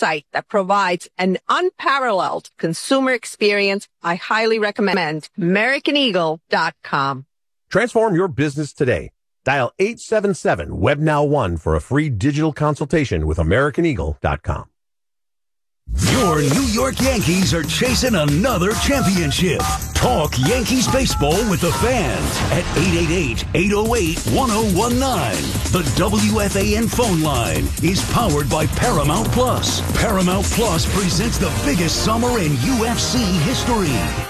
site that provides an unparalleled consumer experience, I highly recommend AmericanEagle.com. Transform your business today. Dial 877-WebNow1 for a free digital consultation with AmericanEagle.com. Your New York Yankees are chasing another championship. Talk Yankees baseball with the fans at 888-808-1019. The WFAN phone line is powered by Paramount Plus. Paramount Plus presents the biggest summer in UFC history.